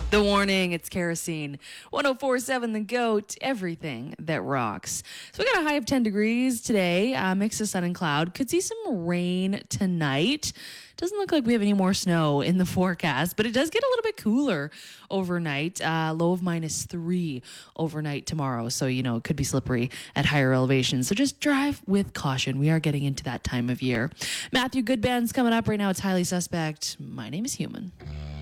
The warning, it's kerosene. 1047 The Goat, everything that rocks. So we got a high of 10 degrees today, mix of sun and cloud. Could see some rain tonight. Doesn't look like we have any more snow in the forecast, but it does get a little bit cooler overnight. Low of -3 overnight tomorrow. So, it could be slippery at higher elevations. So just drive with caution. We are getting into that time of year. Matthew Goodband's coming up right now. It's Highly Suspect. My name is Human.